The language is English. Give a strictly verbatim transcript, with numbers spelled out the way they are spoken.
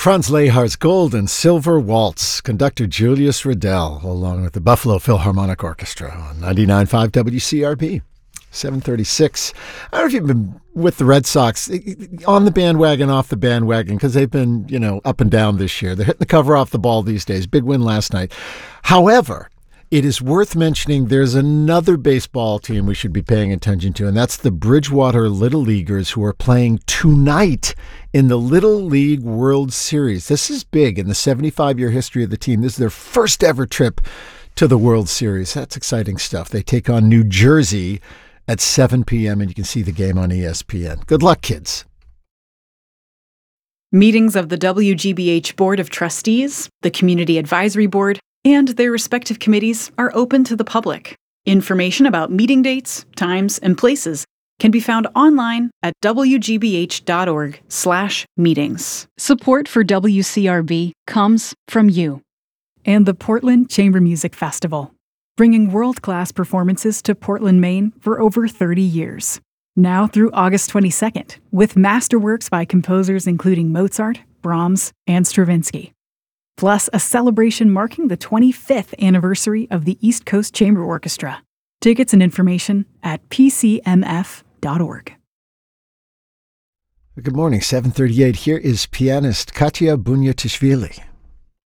Franz Lehar's Gold and Silver Waltz, conductor Julius Riddell, along with the Buffalo Philharmonic Orchestra on ninety-nine point five W C R P. seven thirty-six. I don't know if you've been with the Red Sox on the bandwagon, off the bandwagon, because they've been, you know, up and down this year. They're hitting the cover off the ball these days. Big win last night. However, it is worth mentioning there's another baseball team we should be paying attention to, and that's the Bridgewater Little Leaguers, who are playing tonight in the Little League World Series. This is big in the seventy-five-year history of the team. This is their first ever trip to the World Series. That's exciting stuff. They take on New Jersey at seven p.m., and you can see the game on E S P N. Good luck, kids. Meetings of the W G B H Board of Trustees, the Community Advisory Board, and their respective committees are open to the public. Information about meeting dates, times, and places can be found online at w g b h dot org slash meetings. Support for W C R B comes from you. And the Portland Chamber Music Festival, bringing world-class performances to Portland, Maine for over thirty years. Now through August twenty-second, with masterworks by composers including Mozart, Brahms, and Stravinsky. Plus a celebration marking the twenty-fifth anniversary of the East Coast Chamber Orchestra. Tickets and information at p c m f dot org. Good morning, seven thirty-eight. Here is pianist Katya Bunyatishvili.